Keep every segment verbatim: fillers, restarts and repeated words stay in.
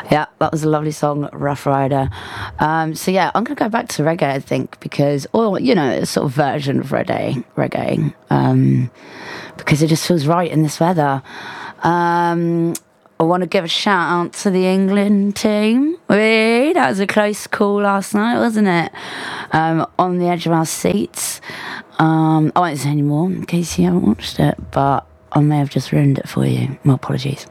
Yeah, that was a lovely song, Rough Rider. Um, so yeah, I'm going to go back to reggae, I think, because, or, you know, a sort of version of reggae, reggae, um, because it just feels right in this weather. Um, I want to give a shout out to the England team. Wait, that was a close call last night, wasn't it? Um, on the edge of our seats. Um, I won't say any more in case you haven't watched it, but I may have just ruined it for you. My apologies.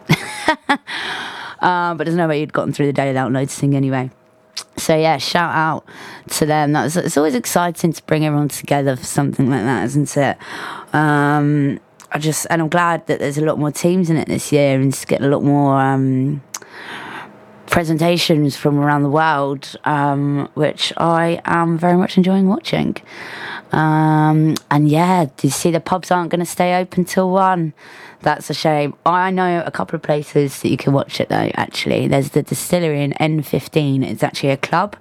uh, but there's no way you'd gotten through the day without noticing anyway. So yeah, shout out to them. That's, it's always exciting to bring everyone together for something like that, isn't it? Um, I just, and I'm glad that there's a lot more teams in it this year and just getting a lot more um, presentations from around the world, um, which I am very much enjoying watching. Um, and yeah, do you see the pubs aren't going to stay open till one? That's a shame. I know a couple of places that you can watch it though, actually. There's the Distillery in N fifteen. It's actually a club.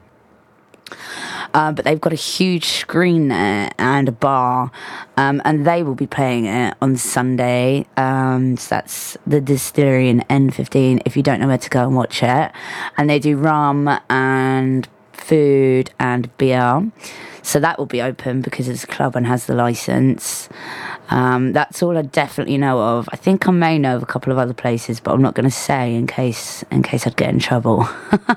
Uh, but they've got a huge screen there and a bar, um, and they will be playing it on Sunday. Um, so that's the Distillery in N fifteen, if you don't know where to go and watch it. And they do rum and food and beer. So that will be open because it's a club and has the licence. Um, that's all I definitely know of. I think I may know of a couple of other places, but I'm not going to say in case in case I'd get in trouble.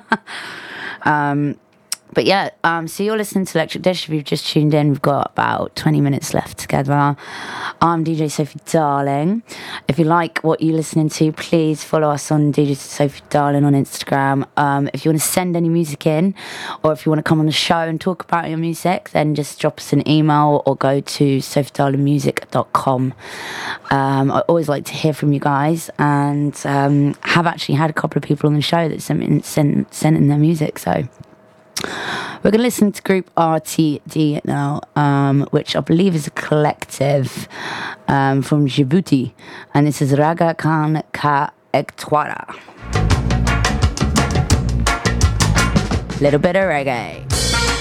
um, But yeah, um, so you're listening to Electric Dish. If you've just tuned in, we've got about twenty minutes left together. I'm D J Sophie Darling. If you like what you're listening to, please follow us on D J Sophie Darling on Instagram. Um, if you want to send any music in, or if you want to come on the show and talk about your music, then just drop us an email or go to sophie darling music dot com. Um, I always like to hear from you guys, and um, have actually had a couple of people on the show that sent in, sent, sent in their music, so... We're going to listen to group R T D now, um, which I believe is a collective um, from Djibouti. And this is Raga Khan Ka Ektwara. Little bit of reggae.